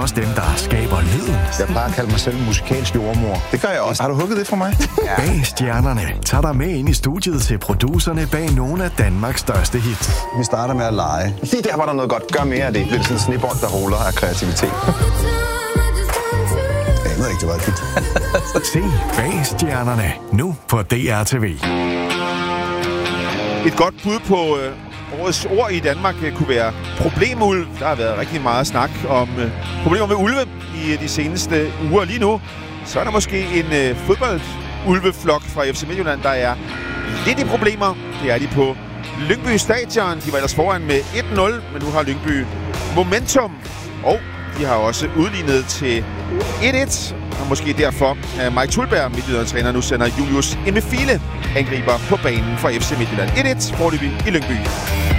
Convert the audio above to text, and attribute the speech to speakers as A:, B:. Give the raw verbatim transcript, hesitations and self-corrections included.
A: også dem, der skaber lyden.
B: Jeg plejer at kalde mig selv musikalsk jordmor.
C: Det gør jeg også. Har du hugget det for mig?
A: Ja. Bag stjernerne tager dig med ind i studiet til producerne bag nogle af Danmarks største hits.
B: Vi starter med at lege.
C: Lige der var der noget godt. Gør mere af det. Bliver det sådan en snebold, der ruller af kreativitet.
B: Jeg ved ikke, det var et hit.
A: Se Bag stjernerne nu på D R T V.
D: Et godt bud på øh, årets ord i Danmark øh, kunne være problemulv. Der har været rigtig meget snak om øh, problemer med ulve i øh, de seneste uger. Lige nu så er der måske en øh, fodboldulveflok fra F C Midtjylland, der er lidt i problemer. Det er de på Lyngby Stadion. De var ellers foran med et nul, men nu har Lyngby momentum. Og de har også udlignet til et et. Og måske derfor at Mike Tulberg, Midtjylland-træner, nu sender Julius Emefile angriber på banen for F C Midtjylland. et et foreløbig i Lyngby.